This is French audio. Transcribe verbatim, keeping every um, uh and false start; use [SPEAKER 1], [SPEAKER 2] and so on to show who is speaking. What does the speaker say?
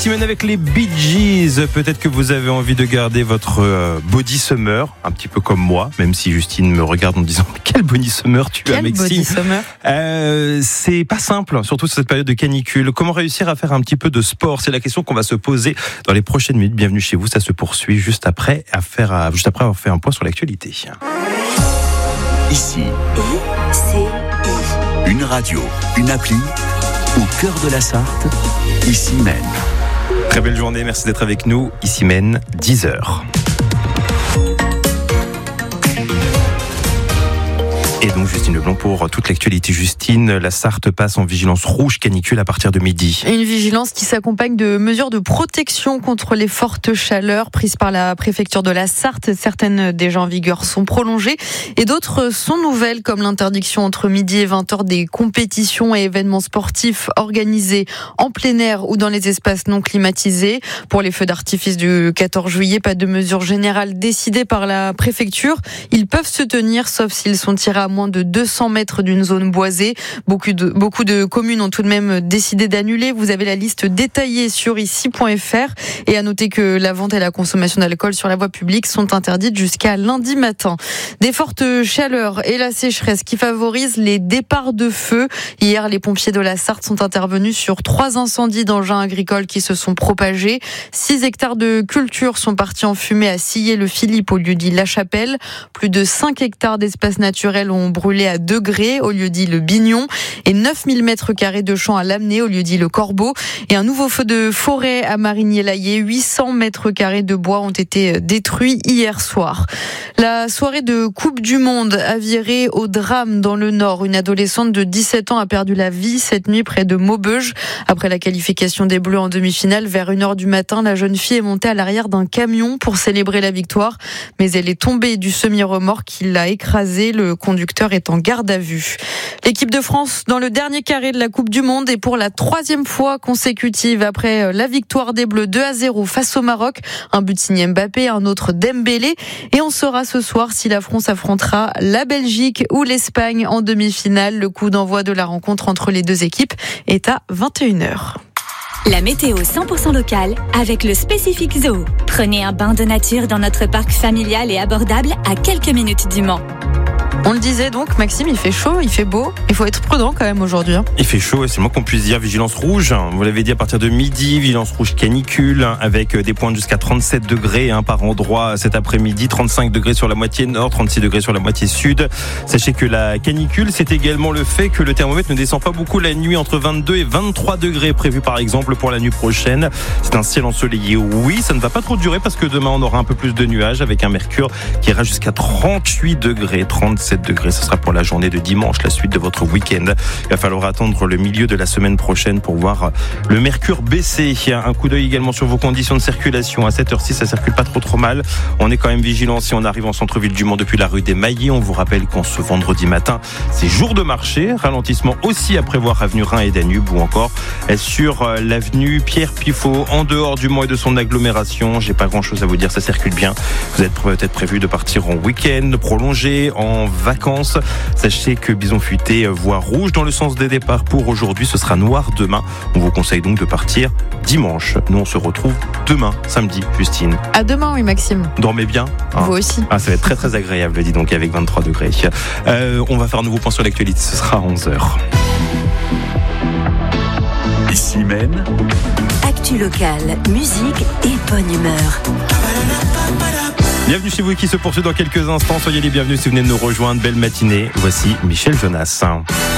[SPEAKER 1] Simone avec les Bee Gees. Peut-être que vous avez envie de garder votre euh, body summer, un petit peu comme moi, même si Justine me regarde en me disant quel body summer tu
[SPEAKER 2] quel
[SPEAKER 1] as, Maxime.
[SPEAKER 2] Body summer
[SPEAKER 1] euh, C'est pas simple, surtout sur cette période de canicule. Comment réussir à faire un petit peu de sport? C'est la question qu'on va se poser dans les prochaines minutes. Bienvenue chez vous, ça se poursuit juste après, à faire, à, juste après avoir fait un point sur l'actualité.
[SPEAKER 3] Ici,
[SPEAKER 4] I C I.
[SPEAKER 3] une radio, une appli, au cœur de la Sarthe, ici même.
[SPEAKER 1] Très belle journée, merci d'être avec nous. Ici mène dix heures. Et donc Justine Leblanc pour toute l'actualité. Justine, la Sarthe passe en vigilance rouge canicule à partir de midi.
[SPEAKER 2] Une vigilance qui s'accompagne de mesures de protection contre les fortes chaleurs prises par la préfecture de la Sarthe. Certaines déjà en vigueur sont prolongées et d'autres sont nouvelles, comme l'interdiction entre midi et vingt heures des compétitions et événements sportifs organisés en plein air ou dans les espaces non climatisés. Pour les feux d'artifice du quatorze juillet, pas de mesures générales décidées par la préfecture. Ils peuvent se tenir sauf s'ils sont tirés à moins de deux cents mètres d'une zone boisée. Beaucoup de, beaucoup de communes ont tout de même décidé d'annuler. Vous avez la liste détaillée sur ici point f r. Et à noter que la vente et la consommation d'alcool sur la voie publique sont interdites jusqu'à lundi matin. Des fortes chaleurs et la sécheresse qui favorisent les départs de feu. Hier, les pompiers de la Sarthe sont intervenus sur trois incendies d'engins agricoles qui se sont propagés. Six hectares de culture sont partis en fumée à Sillé-le-Philippe au lieu-dit La Chapelle. Plus de cinq hectares d'espaces naturels ont brûlé à Degré au lieu-dit Le Bignon et neuf mille mètres carrés de champs à Lamennais au lieu-dit Le Corbeau. Et un nouveau feu de forêt à Marigny-Laillé. huit cents mètres carrés de bois ont été détruits hier soir. La soirée de Coupe du Monde a viré au drame dans le Nord. Une adolescente de dix-sept ans a perdu la vie cette nuit près de Maubeuge. Après la qualification des Bleus en demi-finale, vers une heure du matin, la jeune fille est montée à l'arrière d'un camion pour célébrer la victoire. Mais elle est tombée du semi-remorque qui l'a écrasée. Le conducteur est en garde à vue. L'équipe de France dans le dernier carré de la Coupe du Monde et pour la troisième fois consécutive après la victoire des Bleus deux à zéro face au Maroc. Un but signé Mbappé, un autre Dembélé. Et on saura ce soir si la France affrontera la Belgique ou l'Espagne en demi-finale. Le coup d'envoi de la rencontre entre les deux équipes est à vingt et une heures.
[SPEAKER 4] La météo cent pour cent locale avec le Spécifique Zoo. Prenez un bain de nature dans notre parc familial et abordable à quelques minutes du Mans.
[SPEAKER 2] On le disait donc, Maxime, il fait chaud, il fait beau. Il faut être prudent quand même aujourd'hui.
[SPEAKER 1] Il fait chaud, c'est le moins qu'on puisse dire. Vigilance rouge, vous l'avez dit à partir de midi. Vigilance rouge canicule avec des pointes jusqu'à trente-sept degrés hein, par endroit cet après-midi. trente-cinq degrés sur la moitié nord, trente-six degrés sur la moitié sud. Sachez que la canicule, c'est également le fait que le thermomètre ne descend pas beaucoup la nuit, entre vingt-deux et vingt-trois degrés prévu par exemple pour la nuit prochaine. C'est un ciel ensoleillé. Oui, ça ne va pas trop durer parce que demain on aura un peu plus de nuages avec un mercure qui ira jusqu'à trente-huit degrés, trente-sept degrés. Ce sera pour la journée de dimanche, la suite de votre week-end. Il va falloir attendre le milieu de la semaine prochaine pour voir le mercure baisser. Un coup d'œil également sur vos conditions de circulation. À cette heure-ci, ça circule pas trop trop mal. On est quand même vigilant si on arrive en centre-ville du Mans depuis la rue des Maillets. On vous rappelle qu'en ce vendredi matin, c'est jour de marché. Ralentissement aussi à prévoir avenue Rhin et Danube ou encore sur l'avenue Pierre Pifot en dehors du Mans et de son agglomération. J'ai pas grand-chose à vous dire, ça circule bien. Vous êtes peut-être prévu de partir en week-end prolongé, en vacances. Sachez que Bison Futé voit rouge dans le sens des départs pour aujourd'hui. Ce sera noir demain. On vous conseille donc de partir dimanche. Nous, on se retrouve demain, samedi, Justine.
[SPEAKER 2] À demain, oui, Maxime.
[SPEAKER 1] Dormez bien. Hein.
[SPEAKER 2] Vous aussi.
[SPEAKER 1] Ah, ça va être très très agréable, dis donc, avec vingt-trois degrés. Euh, on va faire un nouveau point sur l'actualité. Ce sera à onze heures.
[SPEAKER 3] Ici même.
[SPEAKER 4] Actu locale, musique et bonne humeur.
[SPEAKER 1] Bienvenue chez vous qui se poursuit dans quelques instants. Soyez les bienvenus si vous venez de nous rejoindre. Belle matinée. Voici Michel Jonas.